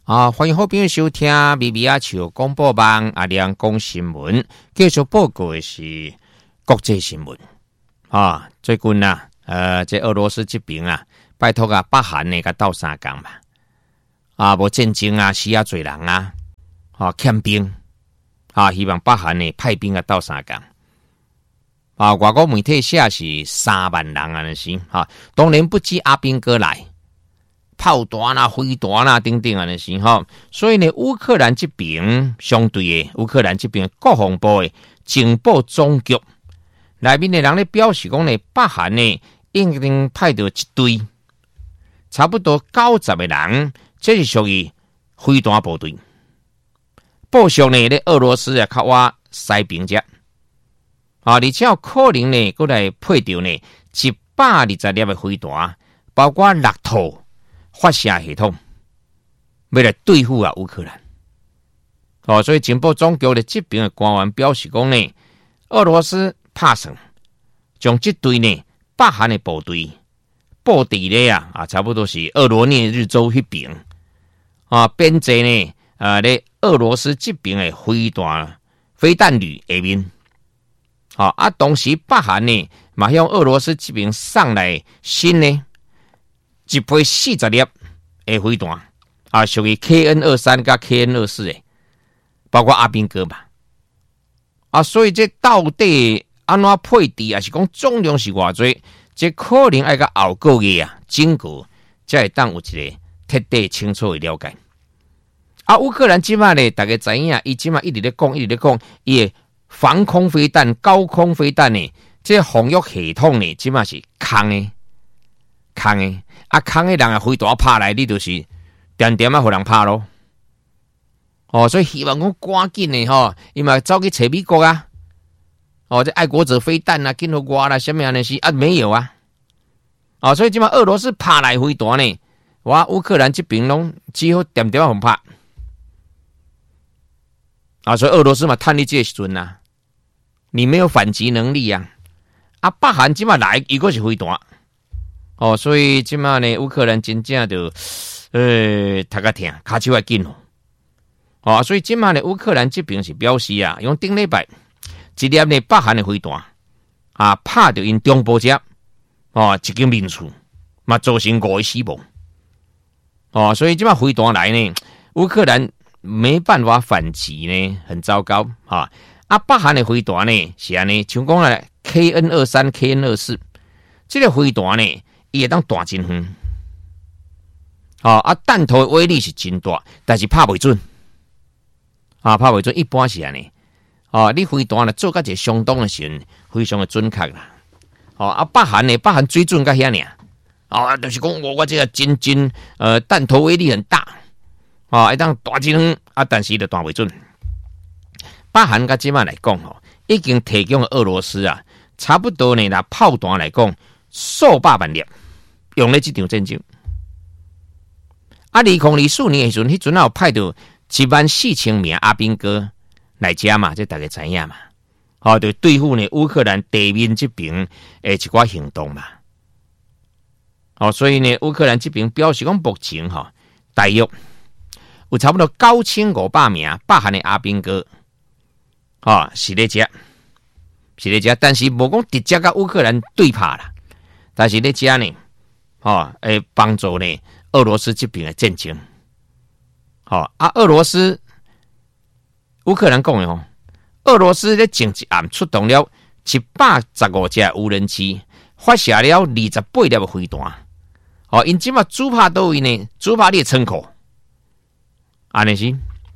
欢迎好朋友收听咪咪阿笑广播网阿亮讲新闻，继续报告的是国际新闻。最近这俄罗斯这边拜托北韩呢，甲斗相共嘛。无战争死多人欠兵希望北韩呢派兵斗相共。外国媒体写是3万人安尼是当然不止阿兵哥来。炮弹飞弹等等安尼是所以呢，乌克兰这边相对的，乌克兰这边国防部的情报总局内面的人咧表示讲呢，北韩呢已经派到一队差不多90个人，这是属于飞弹部队。报上呢，咧俄罗斯较挖西边者而且有可能呢，过来配到呢120粒的飞弹，包括6套发射系统，要来对付乌克兰。所以情报总局的这边的官员表示讲呢，俄罗斯打算将这队呢北韩的部队布伫咧差不多是俄罗涅日州那边编制呢咧俄罗斯这边的飞弹旅下面。同时北韩呢嘛向俄罗斯这边送来新呢一批40粒的飞弹属于 KN-23 跟 KN-24 的，包括阿兵哥嘛。所以这到底安怎配置，还是讲重量是偌多，这可能要到后个月整个才会当有一个彻底清楚的了解。乌克兰现在呢，大家知影，他现在一直在讲，他的防空飞弹、高空飞弹呢，这防御系统呢，现在是空的。空的人飞弹拍来，你就是点点互人拍咯。所以希望讲赶紧的伊嘛走去找美国这爱国者飞弹紧互我啦，什么样的是没有所以今嘛俄罗斯拍来飞弹呢，乌克兰这边拢只好点点互拍。所以俄罗斯嘛趁你这个时阵你没有反击能力北韩今嘛来，伊个是飞弹。所以即马呢，乌克兰真正就头壳疼，骹手也紧所以即马呢，乌克兰这边是表示用顶礼拜一粒呢北韩的飞弹拍到因中部者一间民厝，嘛造成5个死亡。所以即马飞弹来呢，乌克兰没办法反击呢，很糟糕北韩的飞弹呢是安尼，像讲KN-23、KN-24这个飞弹呢。伊会当弹真远，弹头的威力是真大，但是拍袂准，拍袂准，一般是安尼。你飞弹做到一个相当的时候，非常的准确啦。北韩水准到遐尔，就是讲我这个真弹头威力很大，会当弹真远但是就弹袂准。北韩甲即摆来讲已经提供俄罗斯差不多呢，拿炮弹来讲。数百万粒用咧这场战争，2024年的时阵，迄阵有派到14000名阿兵哥来遮嘛，这大家知影嘛，就对付呢乌克兰地面这边的一寡行动嘛，所以呢乌克兰这边表示讲目前大约有差不多9500名北韩的阿兵哥是咧遮，但是无讲直接甲乌克兰对拍啦。但是咧遮呢，会帮助呢俄罗斯这边的战争。俄罗斯乌克兰讲的俄罗斯咧前一暗出动了115架无人机，发射了28粒的飞弹。因即嘛主拍倒位呢？主拍你的仓库，安尼是。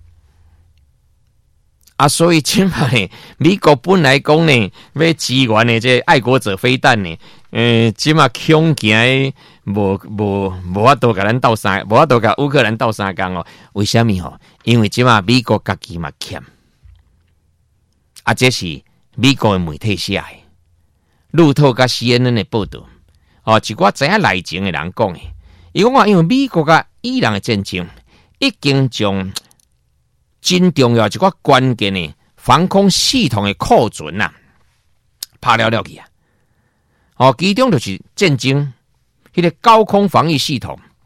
所以即嘛呢，美国本来讲呢要支援的这爱国者飞弹呢。即马恐惊无法度甲咱斗相，无法度甲乌克兰斗相共为什么因为即马美国家己嘛欠，这是美国的媒体写的，路透甲 CNN 的报道。一寡知影内情的人讲的，伊讲因为美国甲伊朗的战争已经将真重要一寡关键的防空系统的库存拍了去其中就是战争迄个高空防御系统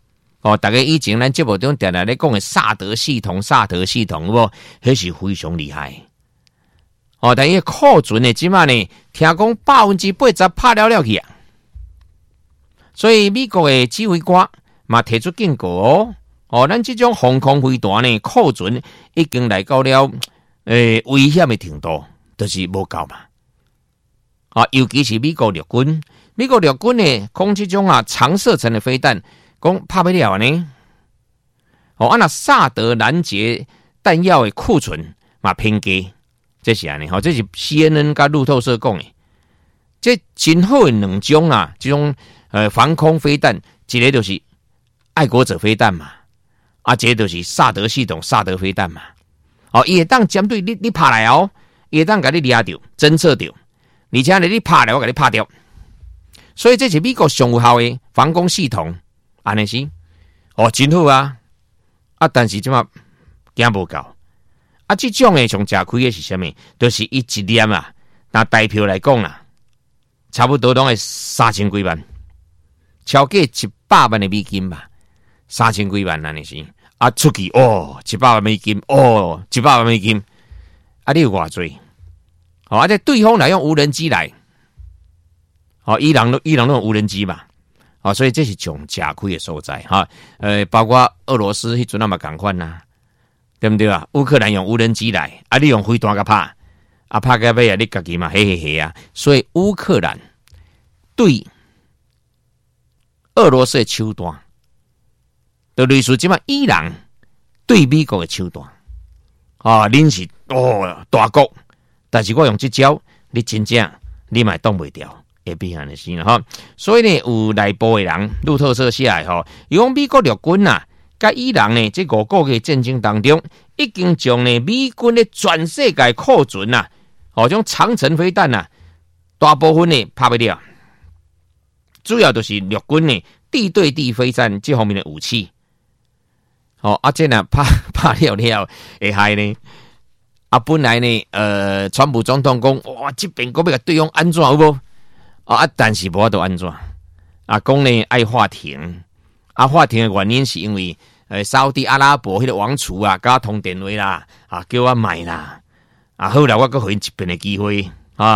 大家以前咱节目中定定咧讲的萨德系统，有无？迄是非常厉害。但伊库存的即马呢，听讲80%拍了去啊。所以美国的指挥官嘛提出警告咱这种防空飞弹呢，库存已经来到了危险的程度，就是无够嘛。尤其是美国陆军呢，讲这种长射程的飞弹，讲拍不了呢。那萨德拦截弹药的库存嘛偏低，这是安尼这是 CNN 跟路透社讲的。这真好的两种这种防空飞弹，一个就是爱国者飞弹嘛，一个就是萨德系统萨德飞弹嘛。伊会当针对你拍来伊会当甲你抓到、侦测到，而且你拍来我甲你拍掉。所以这是美国上有效的防空系统，安尼是真好啊！但是即马惊无够这种的上吃亏的是啥物？就是伊一粒拿代票来讲差不多拢会3000几万，超过100万的美金吧，3000几万安尼是出去100万美金100万美金你有偌济这对方来用无人机来伊朗都用无人机嘛所以这是上吃亏的所在包括俄罗斯迄阵嘛同款对不对啊？乌克兰用无人机来你用飞弹甲拍拍到尾你家己嘛嘿所以乌克兰对俄罗斯的手段就类似即嘛伊朗对美国的手段恁是大国，但是我用这招你真正你嘛挡袂掉会变安尼是所以呢有内部的人路透社写的伊讲美国陆军甲伊朗呢这5个月战争当中，已经将呢美军的全世界库存这种长程飞弹大部分呢拍不了，主要就是陆军呢地对地飞弹这方面的武器这拍了会害呢本来呢川普总统讲这边要甲对方安怎有无但是无法度安怎讲呢爱法庭法庭的原因是因为沙烏地阿拉伯迄個王儲甲我通電話啦叫我買啦好啦我閣給一遍的機會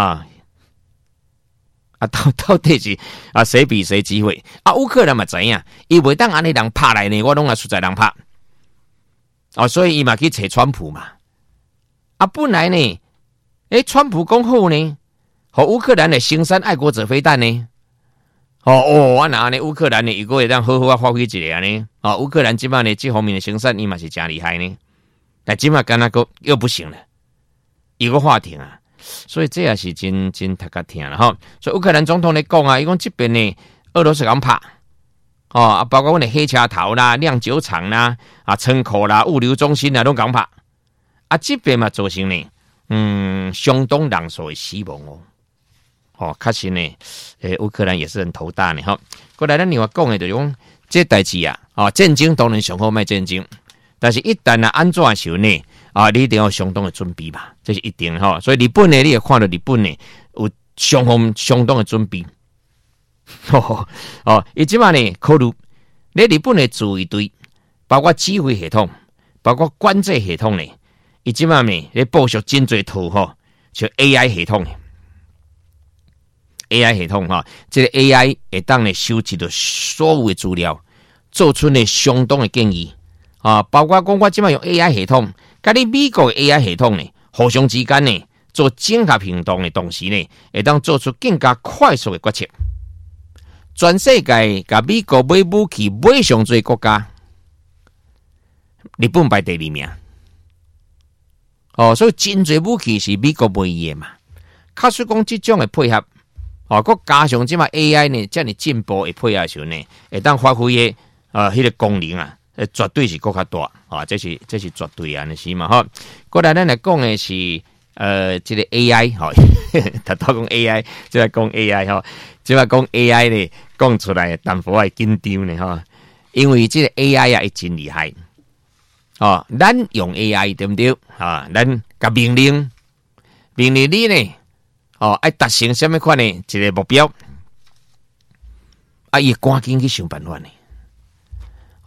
到底是誰比誰機會烏克蘭嘛知影伊袂當安尼人拍來呢，我攏實在人拍所以伊嘛去找川普嘛本來呢川普講好呢和烏克蘭的生產愛國者飛彈呢我拿呢乌克蘭呢如果會當好好發揮一下呢烏克蘭即擺呢這方面的生產伊嘛是真厲害呢，但即擺敢若又不行了，一個法庭所以這也是真讀甲聽了所以烏克蘭總統咧講伊講這邊呢俄羅斯敢拍包括我哋黑車頭啦、釀酒廠啦、倉庫啦、物流中心啦都敢拍這邊嘛造成呢相當人數的死亡確實呢烏克蘭也是很頭大呢過來咱另外講的就是講這代志戰爭當然上好賣戰爭，但是一旦安怎的時候呢你一定要相當的準備吧，這是一定所以日本呢你也看到日本呢有相當的準備伊即馬呢考慮你日本的自衛隊包括指揮系統包括管制系統呢伊即馬呢你部署真多套像 AI 系統AI 系統這個 AI 會當呢收集到所有的資料，做出呢相當的建議包括講我即擺用 AI 系統，甲你美國的 AI 系統呢，互相之間呢做整合行動的同時呢，會當做出更加快速的決策。全世界甲美國買武器買上最國家，日本排第2名。所以真濟武器是美國買的嘛。假使講這種的配合。佮加上即嘛 AI 呢，遮爾進步的配合時候呢，會當發揮的迄個功能絕對是更加大這是絕對安尼是嘛過來咱來講的是這個 AI 頭頭講 AI， 即係講 AI 即係講 AI 呢，講出來淡薄仔緊張呢因為這個 AI 會真厲害咱用 AI 對不對咱甲命令你呢愛達成什麼款的一個目標伊趕緊去想辦法呢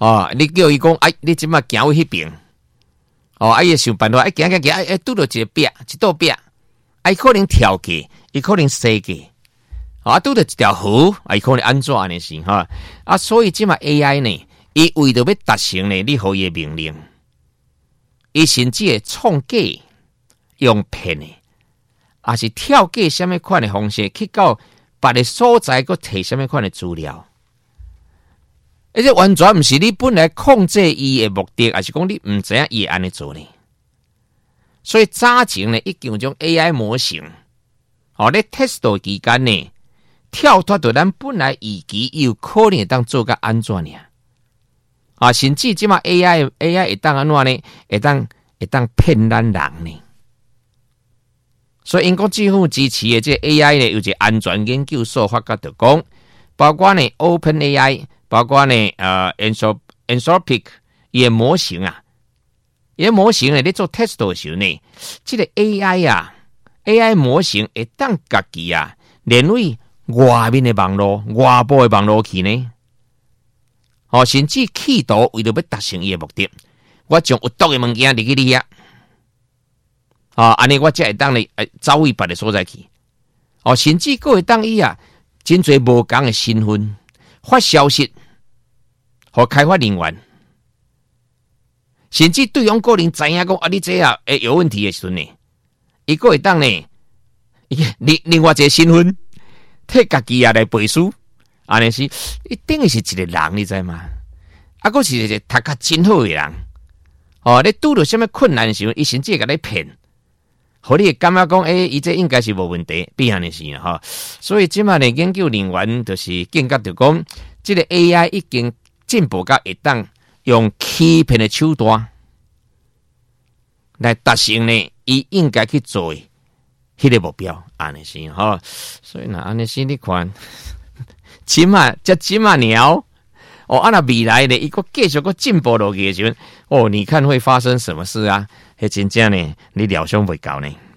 哦，你叫伊讲，哎，你即马行去迄边，哦，伊想办法，行，拄到一个壁，一道壁，伊可能跳过，伊可能西过，拄到一条河，伊可能安怎安尼是哈？所以即马 AI 呢，伊为着要达成呢，你互伊的命令，伊甚至会创假、用骗的，也是跳过什么款的方式去到别个所在，佮摕什么款的资料。而且完全毋是你本来控制伊的目的，还是讲你毋知影伊会安尼做呢？所以早前呢，已经有种 AI 模型，咧 test 期间呢，跳脱到咱本来预期有可能会当做甲安怎呢？甚至即马 AI 会当安怎呢？会当骗咱人呢？所以英国政府支持的这 AI 呢，有一个安全研究所发觉就讲，包括呢 OpenAI。包括呢Anthropic 伊个模型啊，伊个模型呢，你做 test 的时候呢，这个 AI 模型会当家己连为外面的网络、外部的网络去呢，甚至企图为了要达成伊个目的，我将有毒的物件入去你安尼我才会当呢走位别的所在去，甚至佫会当伊真侪无共的身份发消息。和开发人员，甚至对方个人知影讲你这会有问题的时候呢，伊个会当呢，另外一个身份替家己来背书，安尼是，伊等于是一个人，你知吗？佫是一个读较真好的人，你拄到什么困难的时候，伊甚至会甲你骗，互你感觉讲，伊这应该是无问题，必然的是所以即马呢，研究人员就是见觉就讲，这个 AI 已经进步到会当用欺骗的手段来达成呢，伊应该去做迄个目标，安尼是所以安尼是你看，即马鸟，那未来呢，伊个继续个进步落去的时候，你看会发生什么事啊？迄真正呢，你料想袂到呢。